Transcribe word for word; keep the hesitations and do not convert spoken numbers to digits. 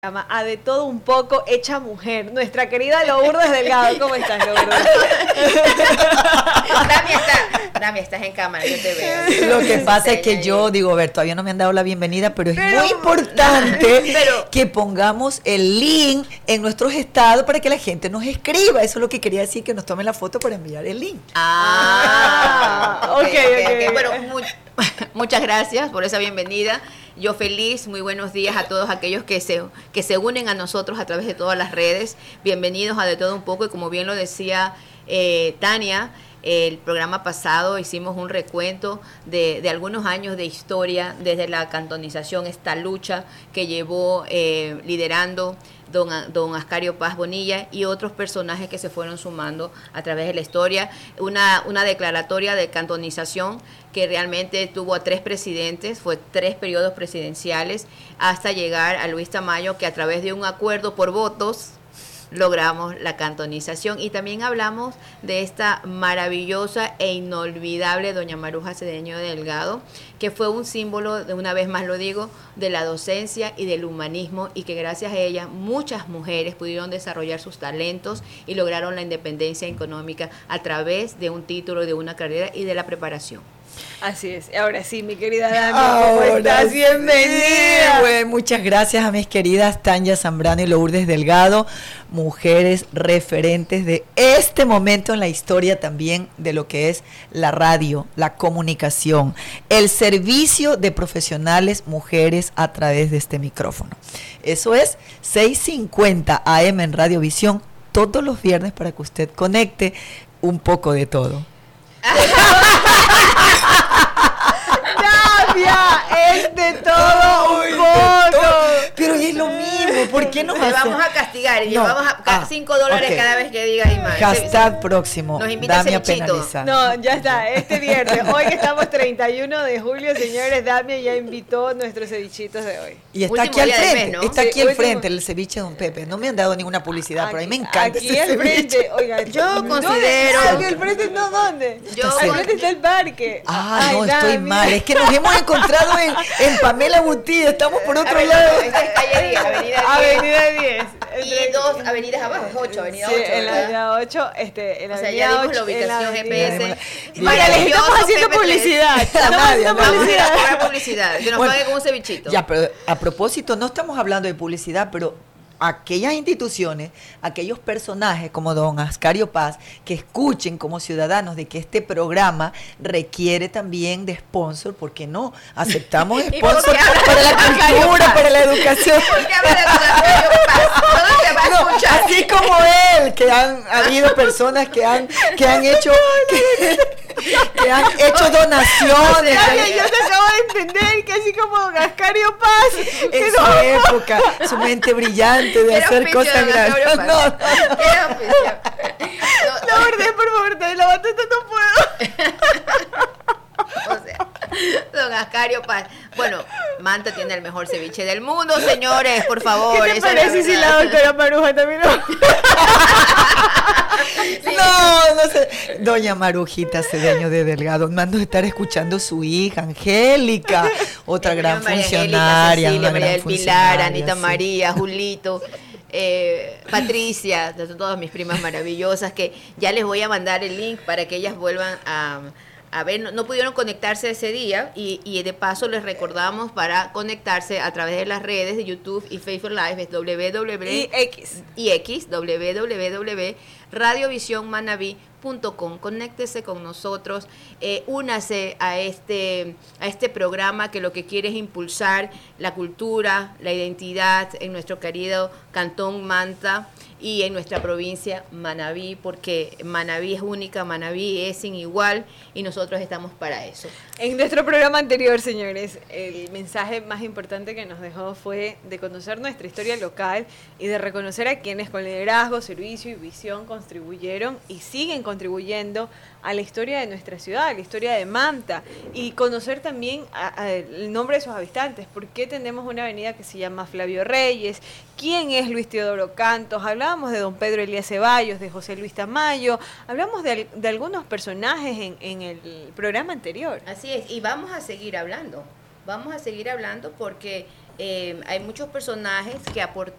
A de todo un poco hecha mujer, nuestra querida Lourdes Delgado. ¿Cómo estás, Lourdes? Dami, está, Dami, estás en cámara, yo te veo. Lo que pasa es que yo digo, a ver, todavía no me han dado la bienvenida, pero es pero, muy importante pero, que pongamos el link en nuestros estados para que la gente nos escriba. Eso es lo que quería decir, que nos tomen la foto para enviar el link. Ah, ah ok, ok, ok. okay. okay. Bueno, muy, muchas gracias por esa bienvenida. Yo feliz, muy buenos días a todos aquellos que se, que se unen a nosotros a través de todas las redes. Bienvenidos a De Todo Un Poco, y como bien lo decía eh, Tania, el programa pasado hicimos un recuento de, de algunos años de historia desde la cantonización, esta lucha que llevó eh, liderando Don, don Ascario Paz Bonilla y otros personajes que se fueron sumando a través de la historia. Una, una declaratoria de cantonización que realmente tuvo a tres presidentes, fue tres periodos presidenciales, hasta llegar a Luis Tamayo, que a través de un acuerdo por votos logramos la cantonización. Y también hablamos de esta maravillosa e inolvidable doña Maruja Cedeño Delgado, que fue un símbolo, de una vez más lo digo, de la docencia y del humanismo, y que gracias a ella muchas mujeres pudieron desarrollar sus talentos y lograron la independencia económica a través de un título, de una carrera y de la preparación. Así es. Ahora sí, mi querida Dami, ¿cómo estás? Bienvenida. Sí, bueno, muchas gracias a mis queridas Tania Zambrano y Lourdes Delgado, mujeres referentes de este momento en la historia también de lo que es la radio, la comunicación, el servicio de profesionales mujeres a través de este micrófono. Eso es seiscientos cincuenta A M en Radiovisión todos los viernes para que usted conecte un poco de todo. Davia, es de todo un poco. Pero es lo mismo, ¿por qué nos Le hace? vamos a castigar y no. le vamos a cinco dólares okay. cada vez que digas Iman. Hashtag próximo. Nos invita a cevichito. No, ya está, este viernes. Hoy que estamos treinta y uno de julio, señores, Damia ya invitó nuestros cevichitos de hoy. Y está último aquí al frente, mes, ¿no? está aquí sí, al último. frente el ceviche de Don Pepe. No me han dado ninguna publicidad, aquí, pero a mí me encanta aquí ese al frente, oiga, yo considero. Aquí al frente, no, ¿dónde? Yo al frente está el parque. Ah, Ay, no, estoy Damia. mal. Es que nos hemos encontrado en, en Pamela Butí, estamos por otro ver, lado. No, esta es calle diez, avenida diez. Avenida diez. Y dos avenidas abajo, es ocho, avenida sí, ocho. en la avenida ocho, este, en la o sea, avenida ya dimos ocho, la ubicación G P S. Mira, les estamos haciendo publicidad. Estamos haciendo publicidad. Vamos a publicidad, que nos bueno, pague con un cevichito. Ya, pero a propósito, no estamos hablando de publicidad, pero aquellas instituciones, aquellos personajes como don Ascario Paz, que escuchen como ciudadanos de que este programa requiere también de sponsor, porque no aceptamos sponsor para la cultura, para la educación. ¿Por qué habla de don Ascario Paz? ¿Dónde se va a escuchar? No, así como él, que han habido personas que han que han hecho que, que han hecho donaciones. Ay, yo te acabo de entender que así como don Ascario Paz, en su no. época, su mente brillante de hacer cosas grandes. No, no, no. La verdad, por favor, te la batata no puedo. O sea, don Ascario Paz. Bueno, Manta tiene el mejor ceviche del mundo, señores, por favor. ¿Qué te parece si la doctora Maruja también lo... Sí. No, no sé. Doña Marujita Cedeño de Delgado, mando de estar escuchando a su hija, Angélica, otra gran María funcionaria. Angélica, Cecilia, una María gran del Pilar, Anita sí. María, Julito, eh, Patricia, son todas mis primas maravillosas, que ya les voy a mandar el link para que ellas vuelvan a... A ver, no, no pudieron conectarse ese día y, y de paso les recordamos para conectarse a través de las redes de YouTube y Facebook Live, es www y X y X www punto radiovisión manaví punto com. Conéctese con nosotros, eh, únase a este a este programa que lo que quiere es impulsar la cultura, la identidad en nuestro querido Cantón Manta y en nuestra provincia Manabí, porque Manabí es única, Manabí es sin igual y nosotros estamos para eso. En nuestro programa anterior, señores, el mensaje más importante que nos dejó fue de conocer nuestra historia local y de reconocer a quienes con liderazgo, servicio y visión contribuyeron y siguen contribuyendo a la historia de nuestra ciudad, a la historia de Manta, y conocer también a, a el nombre de sus habitantes. ¿Por qué tenemos una avenida que se llama Flavio Reyes? ¿Quién es Luis Teodoro Cantos? Hablábamos de don Pedro Elías Ceballos, de José Luis Tamayo, hablamos de, de algunos personajes en, en el programa anterior. Así es, y vamos a seguir hablando, vamos a seguir hablando porque eh, hay muchos personajes que, aport,